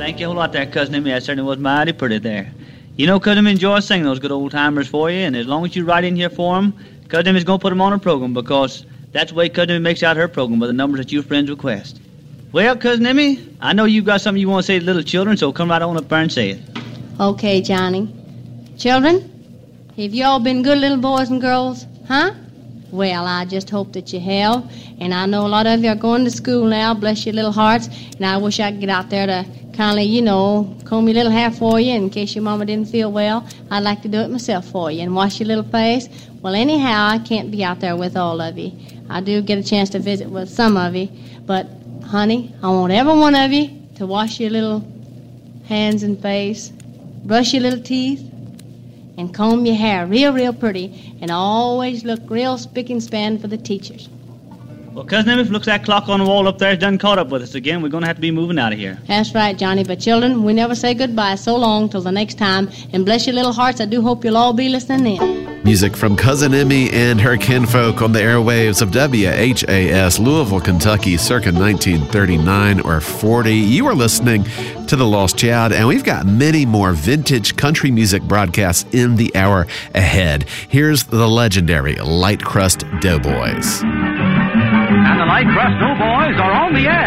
Thank you a whole lot there, Cousin Emmy. That certainly was mighty pretty there. You know, Cousin Emmy enjoys singing those good old-timers for you, and as long as you write in here for them, Cousin Emmy's going to put them on her program, because that's the way Cousin Emmy makes out her program, with the numbers that you friends request. Well, Cousin Emmy, I know you've got something you want to say to little children, so come right on up there and say it. Okay, Johnny. Children, have you all been good little boys and girls? Huh? Well, I just hope that you have. And I know a lot of you are going to school now, bless your little hearts. And I wish I could get out there to kind of, comb your little hair for you in case your mama didn't feel well. I'd like to do it myself for you and wash your little face. Well, anyhow, I can't be out there with all of you. I do get a chance to visit with some of you. But, honey, I want every one of you to wash your little hands and face, brush your little teeth, and comb your hair real pretty, and always look real spick and span for the teachers. Well, Cousin Emmy, if it looks that clock on the wall up there has done caught up with us again, we're going to have to be moving out of here. That's right, Johnny. But, children, we never say goodbye. So long till the next time. And bless your little hearts, I do hope you'll all be listening in. Music from Cousin Emmy and her kinfolk on the airwaves of WHAS, Louisville, Kentucky, circa 1939 or 40. You are listening to The Lost Child, and we've got many more vintage country music broadcasts in the hour ahead. Here's the legendary Light Crust Doughboys. And the Light Crust Doughboys are on the air.